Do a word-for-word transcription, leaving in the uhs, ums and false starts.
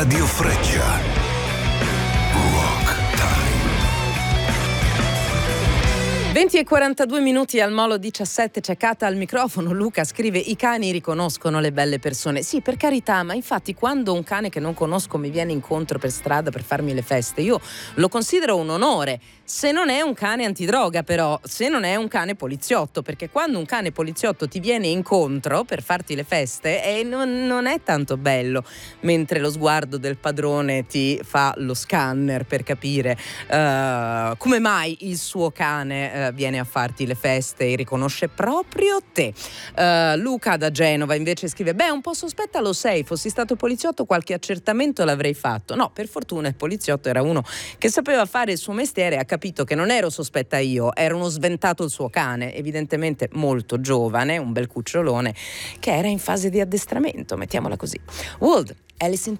Radio Freccia. Rock Time. venti e quarantadue minuti al Molo diciassette, c'è Cata al microfono. Luca scrive: i cani riconoscono le belle persone. Sì, per carità, ma infatti quando un cane che non conosco mi viene incontro per strada per farmi le feste, io lo considero un onore, se non è un cane antidroga, però, se non è un cane poliziotto, perché quando un cane poliziotto ti viene incontro per farti le feste eh, non, non è tanto bello, mentre lo sguardo del padrone ti fa lo scanner per capire uh, come mai il suo cane uh, viene a farti le feste e riconosce proprio te. Uh, Luca da Genova invece scrive: beh, un po' sospetta lo sei, fossi stato poliziotto qualche accertamento l'avrei fatto. No, per fortuna il poliziotto era uno che sapeva fare il suo mestiere, ha capito che non ero sospetta io, era uno sventato il suo cane, evidentemente molto giovane, un bel cucciolone che era in fase di addestramento, mettiamola così. Wold, Alice in